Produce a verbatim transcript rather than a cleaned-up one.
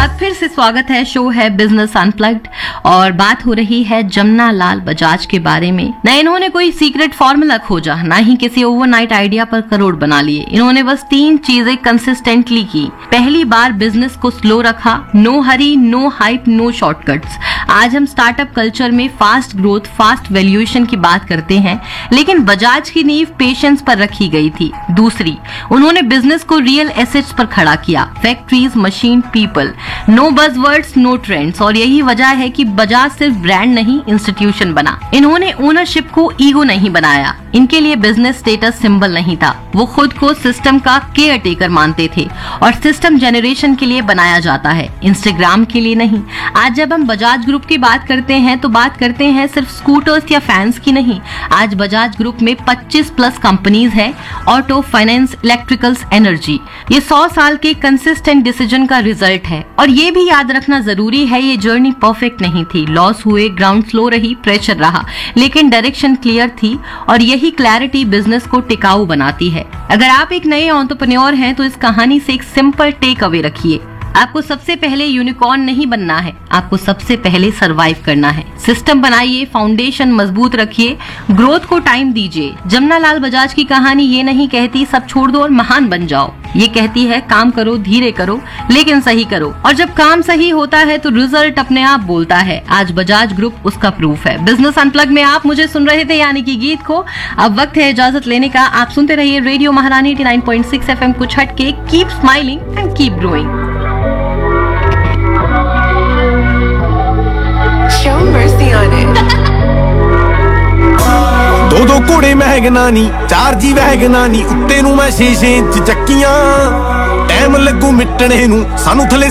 बाद फिर से स्वागत है। शो है बिजनेस अनप्लग्ड और बात हो रही है जमुना लाल बजाज के बारे में। न इन्होंने कोई सीक्रेट फॉर्मूला खोजा, ना ही किसी ओवरनाइट आइडिया पर करोड़ बना लिए। इन्होंने बस तीन चीजें कंसिस्टेंटली की। पहली बार बिजनेस को स्लो रखा, नो हरी, नो हाइप, नो शॉर्टकट्स। आज हम स्टार्टअप कल्चर में फास्ट ग्रोथ, फास्ट वैल्यूएशन की बात करते हैं, लेकिन बजाज की नींव पेशेंस पर रखी गई थी। दूसरी, उन्होंने बिजनेस को रियल एसेट्स पर खड़ा किया, factories, machine, people. No buzzwords, know trends. और यही वजह है कि बजाज सिर्फ ब्रांड नहीं, इंस्टीट्यूशन बना। इन्होंने ओनरशिप को ईगो नहीं बनाया। इनके लिए बिजनेस स्टेटस सिंबल नहीं था, वो खुद को सिस्टम का केयर टेकर मानते थे। और सिस्टम जनरेशन के लिए बनाया जाता है, इंस्टाग्राम के लिए नहीं। आज जब हम बजाज ग्रुप की बात करते हैं तो बात करते हैं सिर्फ स्कूटर्स या फैंस की नहीं। आज बजाज ग्रुप में पच्चीस प्लस कंपनीज है, ऑटो, फाइनेंस, इलेक्ट्रिकल्स, एनर्जी। ये सौ साल के कंसिस्टेंट डिसीजन का रिजल्ट है। और ये भी याद रखना जरूरी है, ये जर्नी परफेक्ट नहीं थी। लॉस हुए, ग्राउंड स्लो रही, प्रेशर रहा, लेकिन डायरेक्शन क्लियर थी। और यही क्लैरिटी बिजनेस को टिकाऊ बनाती है। अगर आप एक नए एंटरप्रेन्योर हैं तो इस कहानी से एक सिंपल टेक अवे रखिए। आपको सबसे पहले यूनिकॉर्न नहीं बनना है, आपको सबसे पहले सरवाइव करना है। सिस्टम बनाइए, फाउंडेशन मजबूत रखिए, ग्रोथ को टाइम दीजिए। जमुना लाल बजाज की कहानी ये नहीं कहती सब छोड़ दो और महान बन जाओ। ये कहती है काम करो, धीरे करो, लेकिन सही करो। और जब काम सही होता है तो रिजल्ट अपने आप बोलता है। आज बजाज ग्रुप उसका प्रूफ है। बिजनेस अनप्लग में आप मुझे सुन रहे थे, यानी कि गीत को। अब वक्त है इजाजत लेने का। आप सुनते रहिए रेडियो महारानी eighty nine point six F M. कुछ हटके, keep smiling and keep growing. Show mercy on it. दो दो घोड़े महगनानी, चार जी वैगनानी, उत्ते नू मैं शीशे च ਚੱਕੀਆਂ। ਟਾਈਮ ਲੱਗੂ ਮਿਟਣੇ ਨੂੰ, ਸਾਨੂੰ ਥਲੇ